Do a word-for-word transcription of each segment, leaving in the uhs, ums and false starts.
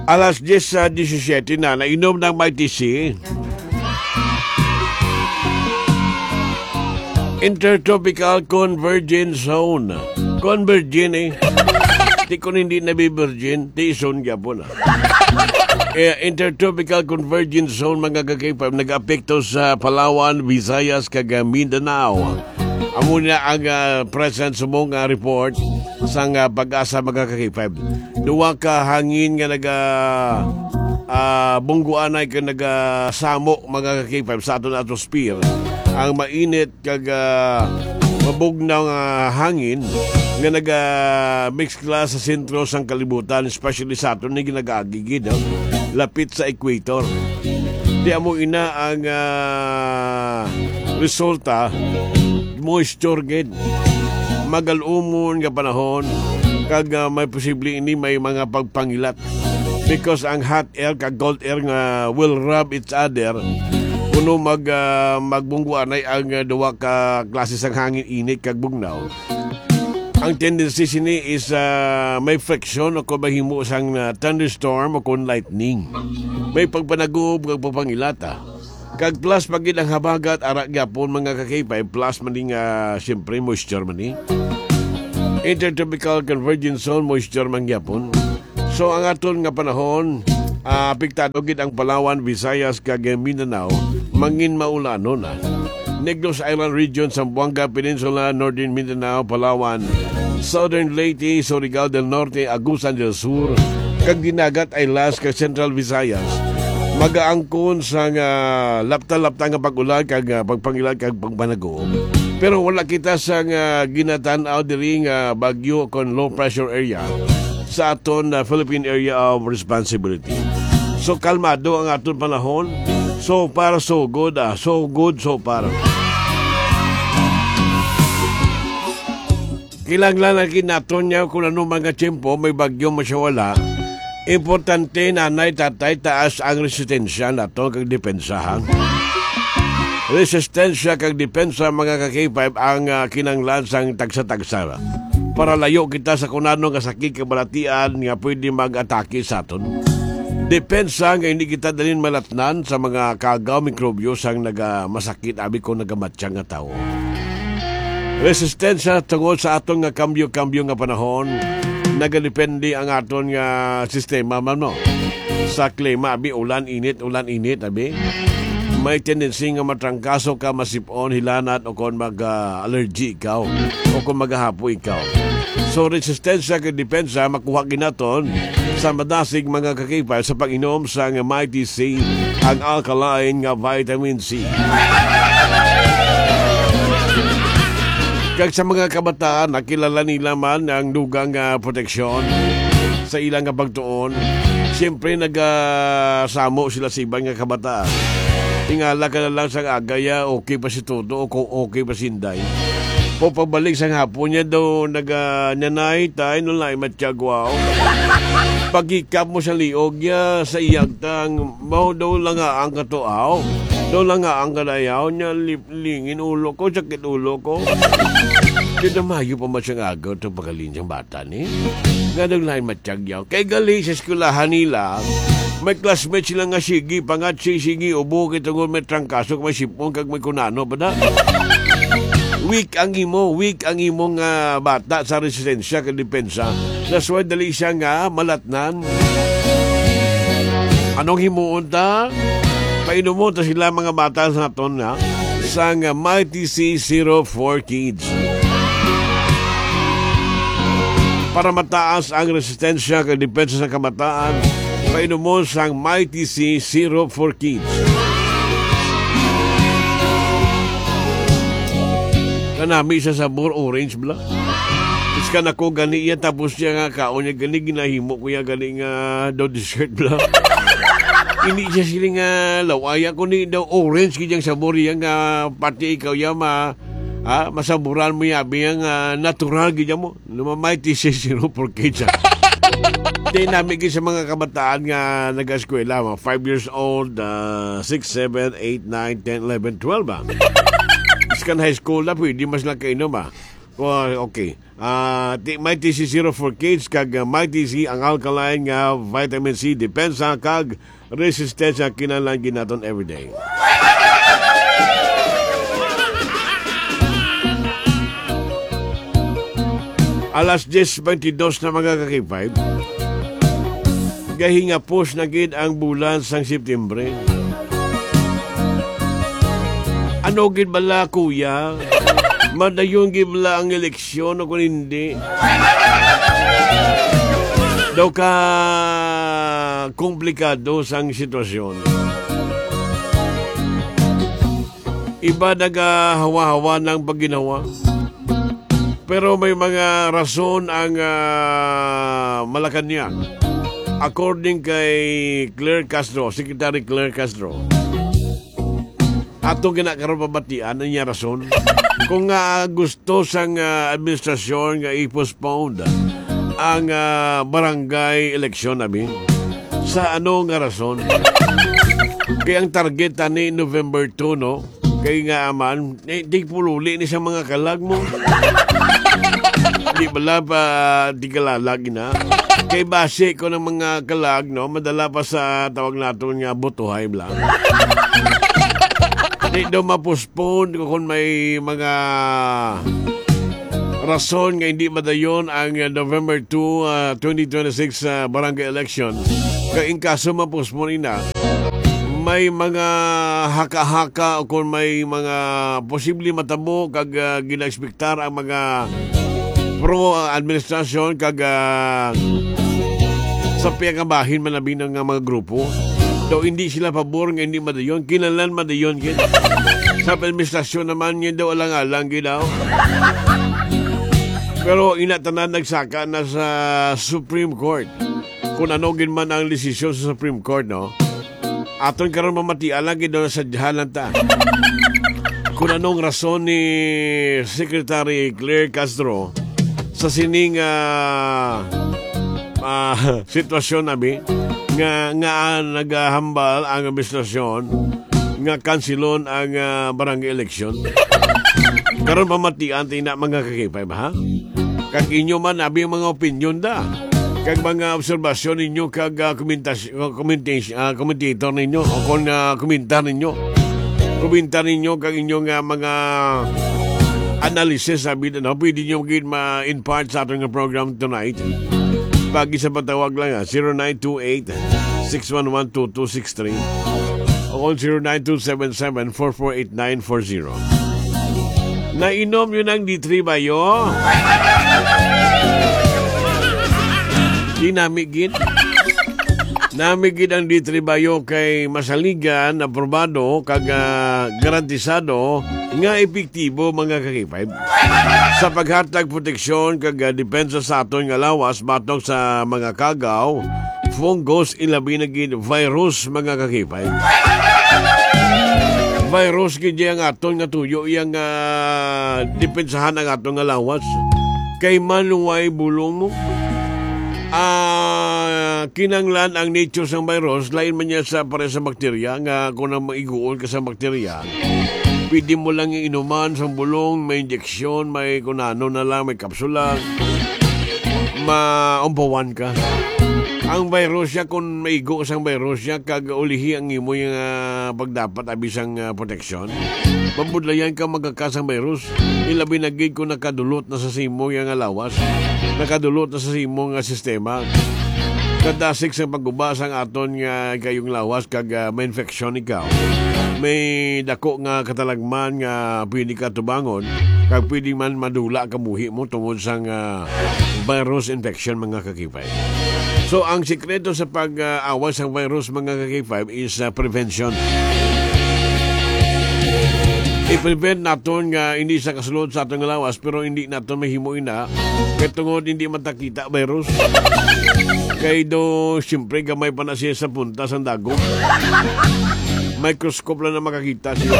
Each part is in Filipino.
Alas diyes sa disyesiyete na, nainom ng Mighty C. Intertropical Convergence Zone. Convergent eh. Di ko hindi nabi-virgin, di zone gyapon ah. Eh, Intertropical Convergence Zone mga kakipam nag-apekto sa Palawan, Visayas, kag Mindanao. Amo na ang uh, present sa mong uh, report sa uh, pag-asa mga kakipam. Duwa ka hangin nga naga uh, bungguan ay ka naga samo mga kakipam sa aton atmosphere. Ang mainit kag uh, mabugnaw nga uh, hangin nga naga-mix class sa sentro sang kalibutan, especially sa aton na ginagagigid, no? Lapit sa equator. Di amo ina ang uh, resulta, moisture gid. Magalumon nga panahon, kag uh, may posible ini may mga pagpangilat. Because ang hot air kag cold air nga will rub each other, kuno mag, uh, magbungguan ay ang uh, duwa ka klase sang hangin init kag bugnaw. Ang tendency sini is uh, may friction o kung mahimo sang uh, thunderstorm o kung lightning. May pagpanagob kag pagpangilata. Kag plus pagid ang habagat ara gyapon mga kakipay plus maning uh, siyempre moisture mani. Intertropical Convergence Zone moisture man gyapon. So ang aton nga panahon uh, apektado gid ang Palawan, Visayas kag Mindanao mangin maulanon na. Negros Island Region, Zamboanga Peninsula, Northern Mindanao, Palawan, Southern Leyte, Surigao del Norte, Agusan del Sur, kag dinagat ay las kag Central Visayas. Magaangkon sa nga lapta-lapta nga pag-ulan kag uh, pagpangilan kag pagpanago. Pero wala kita sa nga ginatan-aw diri nga bagyo kon low pressure area sa aton uh, Philippine Area of Responsibility. So kalmado ang aton panahon. So far, so good. Ah. So good, so far. Kilanglan ang kinaton niya kung ano mga tiyempo, may bagyo masyawala. Importante, nanay, tatay, taas ang resistensya na ito kag depensahan. Resistensya kag depensa mga kakipay ang uh, kinanglan sang tagsa-tagsa. Para layo kita sa kunano nga sakit kabalatian nga pwede mag-atake sa aton. Depensa nga hindi kita dalin malatnan sa mga kagaw mikrobyo sang naga masakit abi ko nagamatya nga tao. Resistensya tungod sa aton nga kambyo-kambyo nga panahon, nagadepende ang aton nga sistema man no. Sa klima abi ulan init, ulan init abi. May tendency nga matrangkaso ka, masipon, hilanat o kon mag-allergy ikaw o kon magahapo ikaw. So resistensya kag depensa makuha ginaton sa madasig mga kakipay sa pag-inom sa nga Mighty C, ang alkaline nga vitamin C. Kag sa mga kabataan, nakilala nila man ang dugang uh, proteksyon sa ilang nga pagtuon. Siyempre nagasamo sila sa ibang nga kabataan. Tingala ka na lang sa agaya, okay pa si Toto o okay pa si Inday. Po pagbalik sa hapon niya daw naganyanay tayo nung lang matiyagwaw. Pagikap mo sa liog niya sa iyagtang mau daw lang nga ang katuaw. Daw lang nga ang kanayaw niya liplingin ulo ko, sakit ulo ko. Kaya mayo pa man siyang agaw itong pagalin siyang bata ni. Nga daw lang matiyagyaw. Kaya gali sa eskulahan nila, may classmate sila nga sige, pangat si sige, ubo kitang may trangkaso, may sipong kag may kunano ba na? Weak ang imo, weak ang imong uh, bata sa resistensya kag depensa. Nasway dali siya nga malatnan. Anong himuon ta? Painomon ta sila mga bata sa naton na sa nga Mighty C zero four Kids. Para mataas ang resistensya kag depensa sa kamataan, painomon sa Mighty C zero four Kids. Kanami sa sabor orange bla. Is ka na ko gani iya tapos siya nga kaon niya gani ginahimo ko ya gani nga daw dessert bla. Ini siya siling nga lawaya ko ni daw orange kiyang sabor yang nga pati ikaw ya ma ha, masaburan mo ya biyang uh, natural giyang mo. Lumamighty C zero four Kids. Di namin sa mga kabataan nga nag-eskwela, mga five years old, uh, six, seven, eight, nine, ten, eleven, twelve ba? Iskan high school na pwede mas lang kainom ah. Well, okay. Ah, uh, may T C zero for kids kag uh, may T C ang alkaline nga vitamin C depensa kag resistensya kinahanglan ginaton everyday. Alas diyes twenty-two na mga kakipay. Gahinga push na gid ang bulan sang Septembre. Ano gid bala kuya? Madayon gid bala ang eleksyon o kung hindi? Daw ka komplikado sang sitwasyon. Iba nagahawa-hawa ng pagginawa. Pero may mga rason ang uh, Malacanang. According kay Claire Castro, Secretary Claire Castro, atong ginakaroon pabatian ang niya rason. Kung uh, gusto sang uh, administrasyon nga i-postpone ang uh, barangay election namin, sa ano nga rason? Kaya ang target ni November two, no? Kaya nga aman, eh, di pululi ni sa mga kalag mo. Di bala pa di kalalag na. Kay base ko ng mga kalag, no, madala pa sa tawag natin nga botohay lang. Di daw ma-postpone kung may mga rason nga hindi madayon ang November two, uh, twenty twenty-six uh, barangay election. Kaya in kaso ma-postpone na, may mga haka-haka o kung may mga posible matabo kag uh, gina-expectar ang mga pro-administrasyon kag uh, sa piyakabahin manabing ng mga grupo. Daw hindi sila pabor nga hindi madayon. Kinalan madayon gid. Sa administrasyon naman yun daw alang-alang ginaw. Pero inatanan nagsaka na sa Supreme Court. Kung ano gin man ang desisyon sa Supreme Court, no? Aton karon mamatian lang gid na sadyahan lang ta. Kung anong rason ni Secretary Claire Castro sa sining uh, uh, sitwasyon nabi nga nga nagahambal ang administrasyon nga kansilon ang uh, barangay election. Karon pamatian tina mga kakipay ba ha? Kag inyo man abi mga opinion da. Kag mga obserbasyon ninyo kag uh, komentasyon uh, commentator ninyo o kung uh, komentar ninyo. Komentar ninyo kag inyong uh, mga analysis sabi na no, pwede nyo ma-impart sa ating program tonight. Pagi sa patawag lang ha, zero nine two eight, six one one, two two six three o zero nine two seven seven, four four eight nine four zero. Nainom yun ang D three ba yo? Di namigid. Namigid ang D three bayo kay masaligan, aprobado, kag uh, garantisado nga epektibo mga kakipay sa paghatag proteksyon kag uh, depensa sa aton nga lawas batok sa mga kagaw, fungus, ilabi na gid virus mga kakipay. Virus gid ang aton nga tuyo yang uh, depensahan ang aton nga lawas. Kay manuway bulong mo. Ah, uh, kinanglan ang nature ng virus, lain man niya sa pare sa bakterya nga kung na maiguon ka sa bakterya. Pwede mo lang inuman sa bulong, may injeksyon, may kunano na lang, may kapsula. Maumbawan ka. Ang virus siya, kung maigo sa virus siya, kag ulihi ang imo yung uh, pagdapat abisang uh, proteksyon. Mabudlayan ka magkakasang virus. Ilabi na gid kung nakadulot na sa simo yung lawas. Nakadulot na sa simo nga sistema. Kadasik sa paggubas ang aton nga kayong lawas kag uh, may infeksyon ikaw. May dako nga katalagman nga pwede ka tubangon kag pwede man madula kamuhi mo tungod sa uh, virus infection mga kakipay. So ang sikreto sa pag-awas uh, ng virus mga kakipay is uh, prevention. I-prevent naton nga hindi sa kasulod sa atong lawas pero hindi naton mahimuin na kay tungod hindi matakita virus. Kay do siyempre gamay pa na siya sa punta sa dagom. Microscope lang na makakita siya.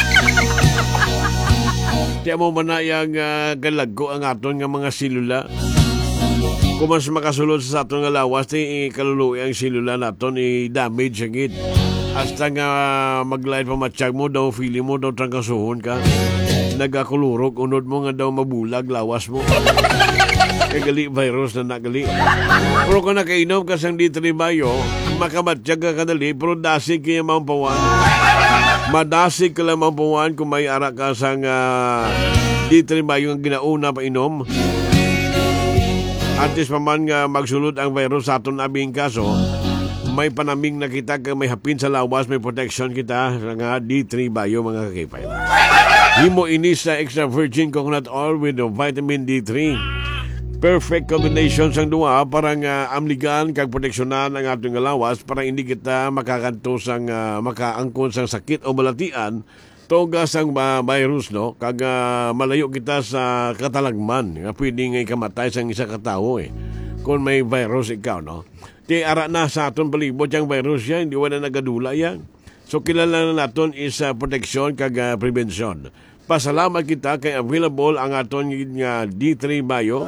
Tiya mo man na yung uh, galagko ang aton nga mga silula. Kung mas makasulod sa aton nga lawas, ti kaluluwi ang silula naton i-damage ang it. Hasta nga mag-light pa matsyag mo daw, feeling mo daw trangkasuhon ka. nagakulurok unod mo nga daw mabulag lawas mo. Kagali virus na nagali. Pero kung nakainom ka sang D three Bio, makamatsyag ka kadali, pero dasig kaya mampawan. Madasig ka lang mampawan kung may ara ka sang uh, D three Bio ang ginauna pa inom. At least pa man nga magsulod ang virus sa aton abing kaso, may panaming nakita ka may hapin sa lawas, may protection kita nga D three Bio mga K five. Himo ini sa extra virgin coconut oil with the vitamin D three. Perfect combination sang duha para nga amligan kag proteksyonan ang atong lawas para hindi kita makakanto sang uh, makaangkon sang sakit o balatian toga sang uh, virus no kag uh, malayo kita sa katalagman nga pwede nga ikamatay sang isa ka tawo eh kung may virus ikaw no. Ti ara na sa aton palibot yang virus yan, hindi wala nagadula yan. So kilala na naton is uh, proteksyon kag uh, prevention. Pasalamat kita kay available ang aton nga D three Bio.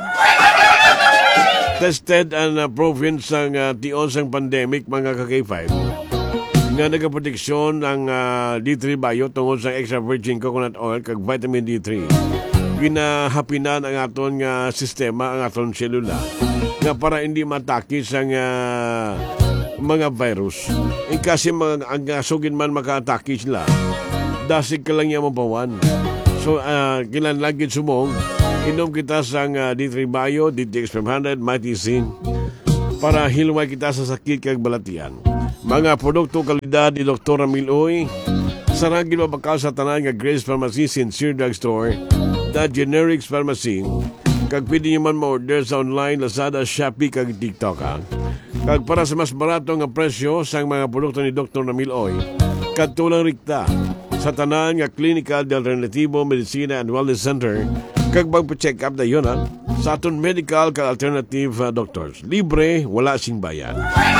Tested and uh, proven sang uh, tion sang pandemic mga ka K five. Nga nagaproteksyon ang uh, D three Bio tungod sa extra virgin coconut oil kag vitamin D three. Ginahapinan ang aton nga sistema, ang aton selula nga para hindi matake sang uh, mga virus. E kasi mga ang sugin man maka-atake sila, dasig ka lang yung mabawan. So, uh, kinanlagin sumong, inom kita sang uh, D three Bio, D T X five hundred, Mighty Zinc, para hilway kita sa sakit kag balatian. Mga produkto kalidad ni Doktor Amiloy, saragin mapakal sa tanan nga Grace Pharmacy, Sincere Drug Store, The Generics Pharmacy, kag pwede nyo man ma-order sa online, Lazada, Shopee, kag TikTok. Ha? Kag para sa mas barato nga presyo sa mga produkto ni Doktor Amiloy, kag tulang rikta sa tanan nga Clinical de Alternativo Medicina and Wellness Center kag magpa-check up na yun ha sa aton medical kag alternative uh, doctors. Libre, wala sing bayan.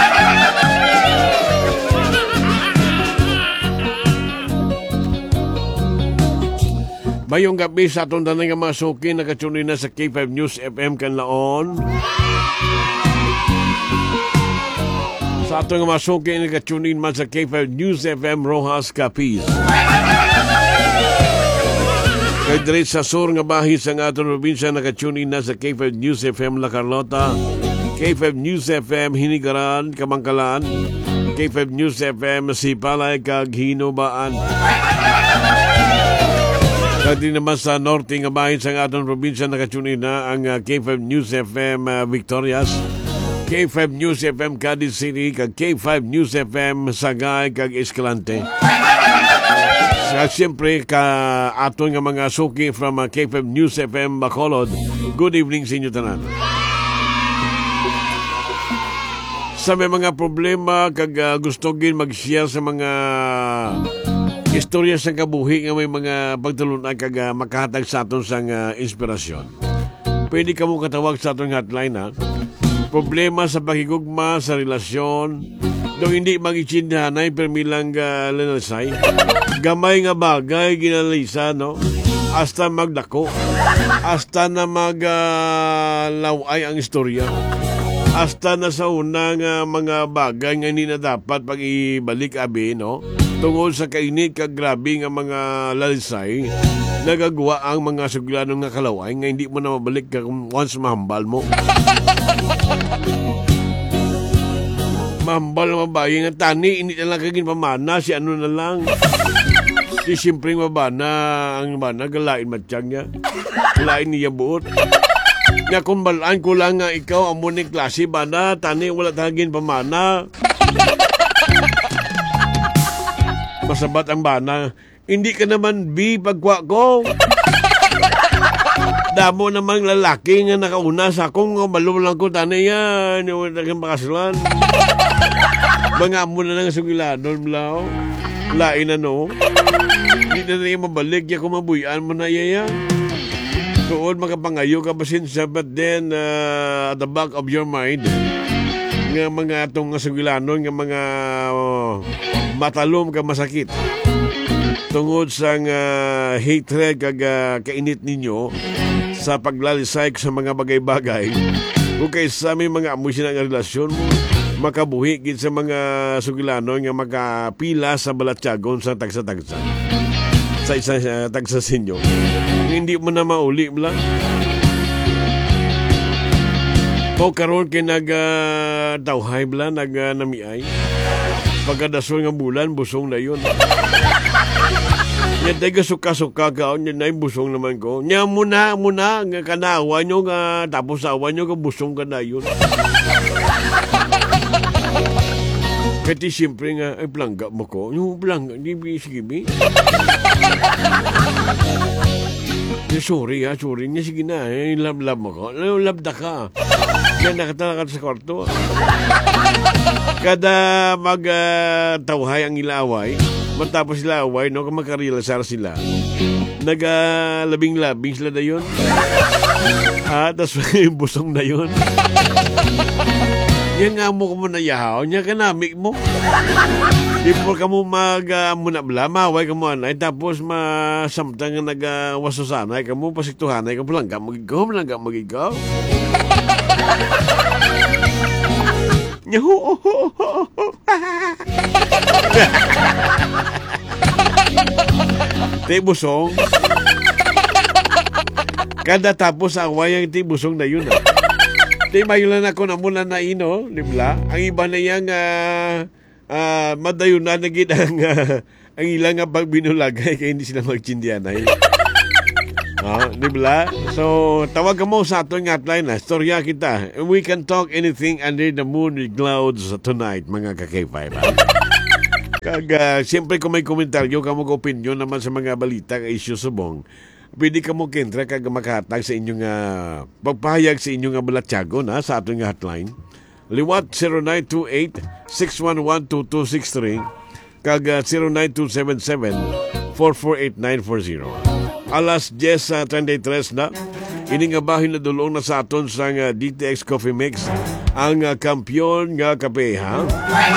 Mayong gabi sa aton tanan nga mga suki nakatune na sa K five News F M kanlaon. Sa ato nga masuki ni katunin man sa K five News F M Rojas Capiz. Kay diret sa sur nga bahis ang aton probinsya nakatunin na sa K five News F M La Carlota, K five News F M Hinigaran, Kamangkalan, K five News F M Sipalay kag Hinubaan. Kadi naman sa norte nga bahis ang aton probinsya nakatunin na ang uh, K five News F M uh, Victorias, K five News F M Cadiz City, kag K five News F M Sagay, kag Escalante. Sa siyempre, ka aton nga mga suki from uh, K five News F M Bacolod, good evening sa inyo tanan. Sa may mga problema, kag uh, gusto gin mag-share sa mga istorya sa kabuhi nga may mga pagtulunan kag uh, makahatag sa aton sang uh, inspirasyon. Pwede ka mo katawag sa aton hotline ha. Problema sa pakigugma sa relasyon, do hindi mag-itsindanay permilang uh, lanasay. Gamay nga bagay ginalisa no. Hasta magdako. Hasta na maglaway uh, ang istorya. Hasta na sa unang uh, mga bagay nga hindi na dapat pag-ibalik abi no. Tungod sa kainit kag grabe nga mga lalisay, nagagawa ang mga suglanon nga kalaway nga hindi mo na mabalik kag once mahambal mo. Mahambal na mabayi nga tani, hindi na lang kagin pamana, si ano na lang. Si simpleng mabana, ang mana, galain matsyang niya. Galain niya buot. Nga kung balaan ko lang nga ikaw, ang muning klase, bana, tani, wala tagin pamana. Masabat ang bana, hindi ka naman bi pagwa ko. Damo namang lalaki nga nakauna sa akong malulang ko tanay yan. Yung naging makasulan. Mga mo na nang sugiladon blaw. Lain na no. Hindi na na mabalik. Ya kung mabuyan mo na yaya. Tuod makapangayo ka basin siya. But then, uh, at the back of your mind, nga mga itong sugilanon, nga mga uh, matalom ka masakit. Tungod sa uh, hatred kag uh, kainit ninyo sa paglalisay sa mga bagay-bagay, kung kay sa may mga amusin ang relasyon mo, makabuhi gid sa mga sugilanon nga makapila sa balatyagon sa tagsa-tagsa. sa isang uh, tagsasinyo. Hindi mo na mauli lang. O karon kay nag uh, tawhay bla nag uh, namiay. Pagkadasol nga bulan busong na yun. Nya day suka-suka ka nya nay busong naman ko. Nya muna muna nga kanawa nyo nga tapos awa nyo nga busong ka na yun. Kati siyempre nga ay plangga mo ko. Yung plangga di sige bi. Sorry ha, sorry niya. Sige na, eh, love-love mo ko. Love-da ka. Kaya nakatalakan sa kwarto. Kada mag-tawhay uh, ang ilaway, matapos sila away, no, kung magkarilasar sila, nag-labing-labing uh, sila na yun. Ha, tas busong na yun. Yan nga mo ko mo na yahaw, niya kanamik mo. Ipor ka mo mag-munabla, uh, maway ka mo anay, tapos masamtang nga nag-wasasanay ka mo, pasiktuhanay ka mo lang ka magigaw, lang ka magigaw. Nyahu, oh, oh, oh, oh. Ti busong. Kada tapos away ang ti busong na yun. Ah. Di mayulan ako na muna na ino, libla. Ang iba na yang uh, uh, madayon na naging ang, uh, ang ilang nga pagbinulagay kaya hindi sila magtsindianay. Ah, libla. So, tawag ka mo sa ato ng hotline na. Storya kita. We can talk anything under the moon with clouds tonight, mga ka-K five. Kag, uh, siyempre kung may komentaryo, ka mag-opinion naman sa mga balita ka issue subong. Pwede ka mo kentra kag makahatag sa inyong uh, pagpahayag sa inyong uh, balatyago na sa atong hotline. Liwat zero nine two eight, six one one, two two six three kag uh, zero nine two seven seven, four four eight nine four zero. Alas diyes treinta y tres na. Ini nga bahin na dulong na sa aton sa uh, D T X Coffee Mix ang uh, kampiyon nga kape, ha?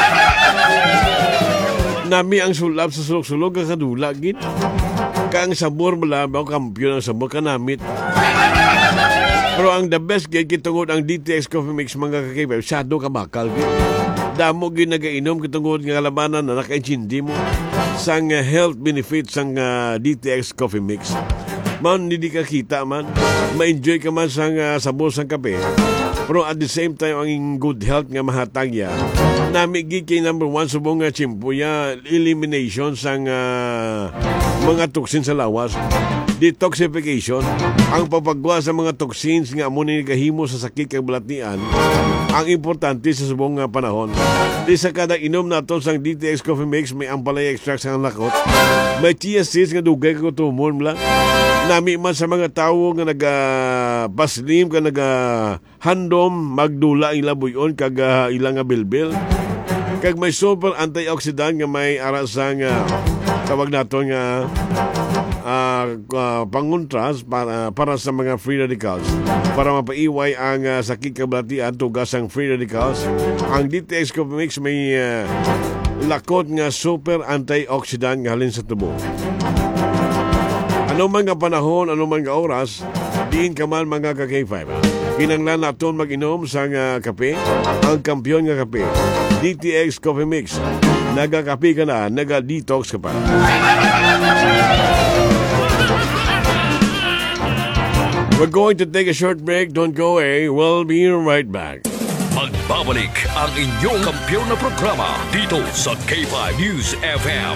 Nami ang sulab sa sulog-sulog ang kadula, gid. Kang sabor malabaw, kampiyon ang sabor kanamit. Pero ang the best gid kitungod ang D T X Coffee Mix mga kakaiba, shadow ka bakal gid. Damo gid nagainom kitungod nga kalabanan na nakaintindi mo sang uh, health benefits sang uh, D T X Coffee Mix. Man hindi ka kita man, ma-enjoy ka man sang uh, sabor sang kape. Pero at the same time, ang good health nga mahatag ya. Nami gid kay number one subong nga chimpo ya, elimination sang uh, mga toxin sa lawas. Detoxification, ang papagwa sa mga toxins nga amo ni kahimo sa sakit kag balatian, ang importante sa subong nga panahon. Di sa kada inom nato sang D T X Coffee Mix may ampalaya extract sang lakot, may chia seeds nga dugay kag tumon lang. Nami man sa mga tawo nga naga-paslim ka naga-handom magdula ang labuyon kag uh, ilang nga bilbil. Kag may super antioxidant nga may arasang uh, tawag nato nga uh, uh, panguntras para, para sa mga free radicals. Para mapaiway ang uh, sakit kabalatian tugas ang free radicals. Ang D T X Coffee Mix may uh, lakot nga super antioxidant nga halin sa tubo. Ano man nga panahon, ano man nga oras, diin ka man mga ka-K five. Kinanglan naton mag-inom sa nga kape, ang kampiyon nga kape, D T X Coffee Mix. Nagakape ka na, naga-detox ka pa. We're going to take a short break. Don't go away. We'll be right back. Magbabalik ang inyong kampiyon na programa dito sa K five News F M.